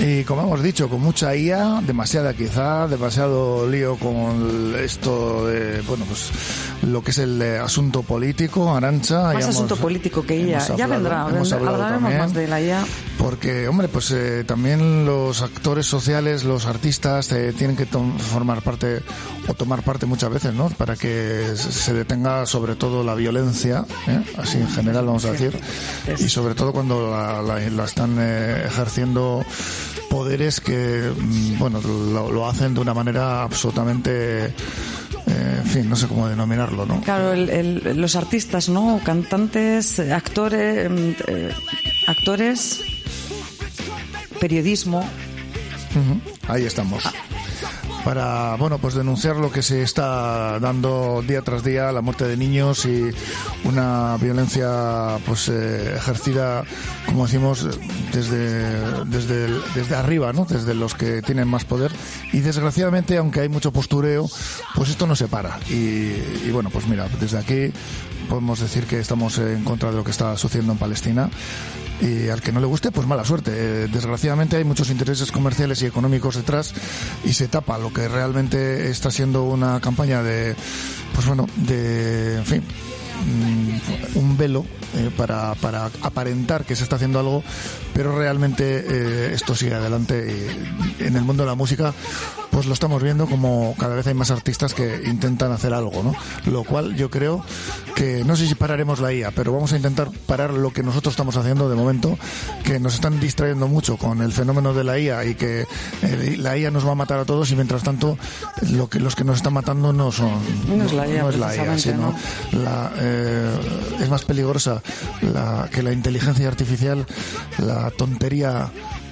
Y como hemos dicho, con mucha IA, demasiada quizá, demasiado lío con esto de, bueno, pues lo que es el asunto político, Arantxa. Más asunto político que IA. Ya vendrá, hablaremos más de la IA. Porque, hombre, pues también los actores sociales, los artistas, tienen que tomar parte muchas veces, ¿no? Para que se detenga sobre todo la violencia, así en general vamos a decir, y sobre todo cuando la están ejerciendo poderes que, bueno, lo hacen de una manera absolutamente, en fin, no sé cómo denominarlo, ¿no? Claro, los artistas, ¿no? Cantantes, actores, periodismo. Ahí estamos. Para, bueno, pues denunciar lo que se está dando día tras día, la muerte de niños y una violencia pues ejercida, como decimos, desde arriba, ¿no? Desde los que tienen más poder, y desgraciadamente, aunque hay mucho postureo, pues esto no se para. Y bueno, pues mira, desde aquí podemos decir que estamos en contra de lo que está sucediendo en Palestina. Y al que no le guste, pues mala suerte. Desgraciadamente hay muchos intereses comerciales y económicos detrás y se tapa lo que realmente está siendo una campaña de, pues bueno, de, en fin, un velo para aparentar que se está haciendo algo, pero realmente esto sigue adelante. Y en el mundo de la música pues lo estamos viendo como cada vez hay más artistas que intentan hacer algo, ¿no? Lo cual yo creo que, no sé si pararemos la IA, pero vamos a intentar parar lo que nosotros estamos haciendo de momento, que nos están distrayendo mucho con el fenómeno de la IA y que la IA nos va a matar a todos, y mientras tanto los que nos están matando no es la IA, sino es más peligrosa que la inteligencia artificial, la tontería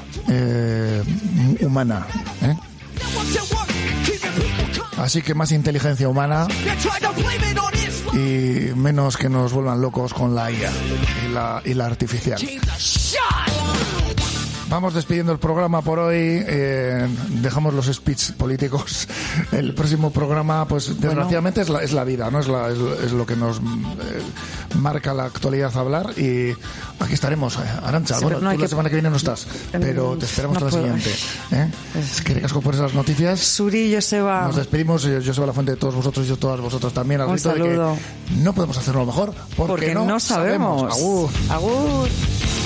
humana, Así que más inteligencia humana y menos que nos vuelvan locos con la IA y la artificial. Vamos despidiendo el programa por hoy. Dejamos los speech políticos. El próximo programa, pues desgraciadamente es la vida, ¿no? Es lo que nos marca la actualidad a hablar. Y aquí estaremos, Arantxa. Sí, bueno, tú la semana que viene no estás, pero te esperamos la siguiente. Es que casco por esas noticias. Suri, Joseba. Nos despedimos. Joseba Lafuente, de todos vosotros y todas vosotras también. Al grito de que no podemos hacerlo mejor porque no sabemos. Agur.